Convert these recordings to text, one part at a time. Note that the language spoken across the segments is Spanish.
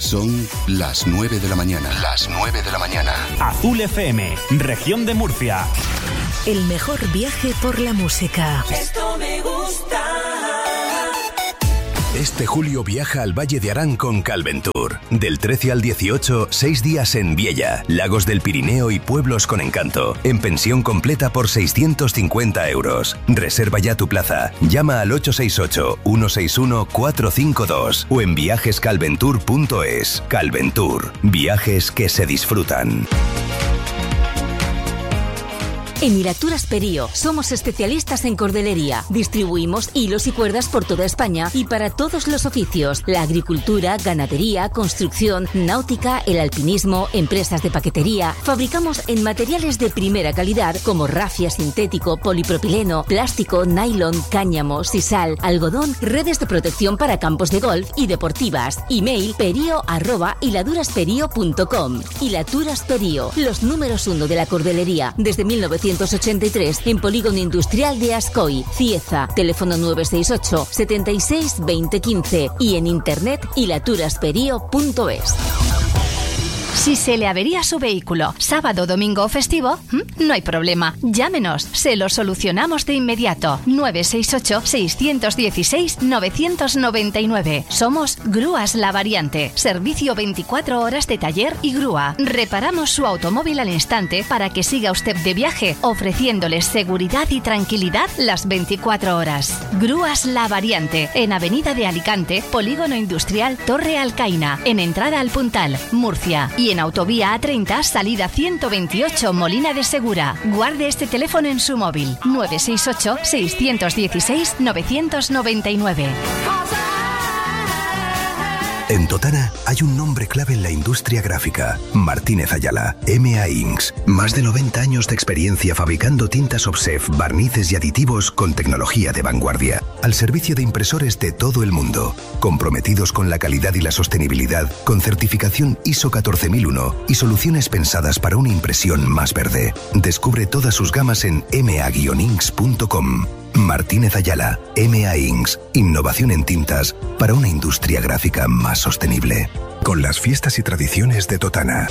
Son las 9 de la mañana. Las 9 de la mañana. Azul FM, región de Murcia. El mejor viaje por la música. Esto me gusta. Este julio viaja al Valle de Arán con Calventur. Del 13 al 18, 6 días en Viella, Lagos del Pirineo y pueblos con encanto. En pensión completa por 650 euros. Reserva ya tu plaza. Llama al 868-161-452 o en viajescalventur.es. Calventur. Viajes que se disfrutan. En Hilaturas Perío somos especialistas en cordelería. Distribuimos hilos y cuerdas por toda España y para todos los oficios: la agricultura, ganadería, construcción, náutica, el alpinismo, empresas de paquetería. Fabricamos en materiales de primera calidad como rafia sintético, polipropileno, plástico, nylon, cáñamo, sisal, algodón, redes de protección para campos de golf y deportivas. Email perio@hiladurasperio.com. Hilaturas Perío, los números 1 de la cordelería desde 1983 en Polígono Industrial de Ascoy, Cieza. Teléfono 968 76 20 15 y en internet hilaturasperio.es. Si se le avería su vehículo sábado, domingo o festivo, no hay problema. Llámenos, se lo solucionamos de inmediato. 968-616-999. Somos Grúas La Variante. Servicio 24 horas de taller y grúa. Reparamos su automóvil al instante para que siga usted de viaje, ofreciéndole seguridad y tranquilidad las 24 horas. Grúas La Variante, en Avenida de Alicante, Polígono Industrial Torre Alcaina, en entrada al Puntal, Murcia. Y en Autovía A30, salida 128, Molina de Segura. Guarde este teléfono en su móvil: 968-616-999. En Totana hay un nombre clave en la industria gráfica: Martínez Ayala, M.A. Inks. Más de 90 años de experiencia fabricando tintas Obsef, barnices y aditivos con tecnología de vanguardia, al servicio de impresores de todo el mundo, comprometidos con la calidad y la sostenibilidad, con certificación ISO 14001 y soluciones pensadas para una impresión más verde. Descubre todas sus gamas en ma-inks.com. Martínez Ayala, M.A. Inks. Innovación en tintas para una industria gráfica más sostenible. Con las fiestas y tradiciones de Totana.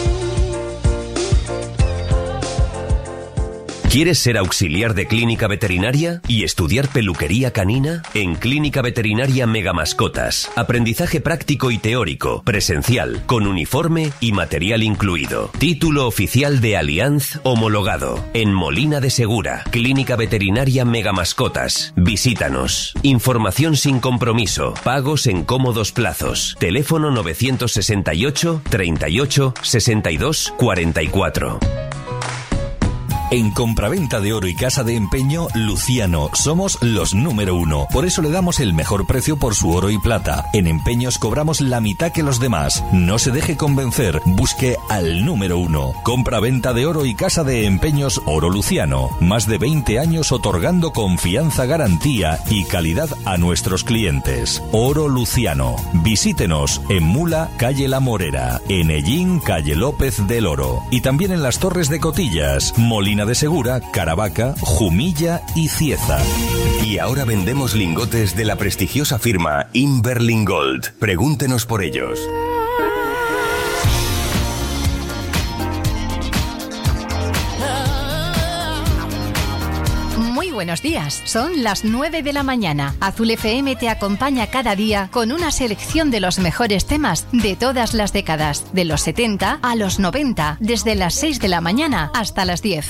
¿Quieres ser auxiliar de clínica veterinaria y estudiar peluquería canina? En Clínica Veterinaria Megamascotas. Aprendizaje práctico y teórico, presencial, con uniforme y material incluido. Título oficial de Allianz homologado. En Molina de Segura. Clínica Veterinaria Megamascotas. Visítanos. Información sin compromiso. Pagos en cómodos plazos. Teléfono 968 38 62 44. En compraventa de oro y casa de empeño, Luciano, somos los número 1. Por eso le damos el mejor precio por su oro y plata. En empeños cobramos la mitad que los demás. No se deje convencer, busque al número 1. Compraventa de oro y casa de empeños Oro Luciano. Más de 20 años otorgando confianza, garantía y calidad a nuestros clientes. Oro Luciano. Visítenos en Mula, calle La Morera. En Ellín, calle López del Oro. Y también en las Torres de Cotillas, Molina de Segura, Caravaca, Jumilla y Cieza. Y ahora vendemos lingotes de la prestigiosa firma Inverling Gold. Pregúntenos por ellos. Muy buenos días, son las 9 de la mañana. Azul FM te acompaña cada día con una selección de los mejores temas de todas las décadas, de los 70 a los 90, desde las 6 de la mañana hasta las 10.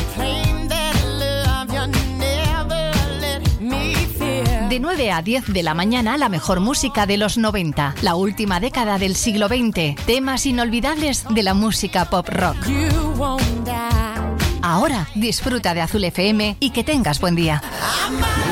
De 9 a 10 de la mañana, la mejor música de los 90, la última década del siglo XX, temas inolvidables de la música pop rock. Ahora disfruta de Azul FM y que tengas buen día.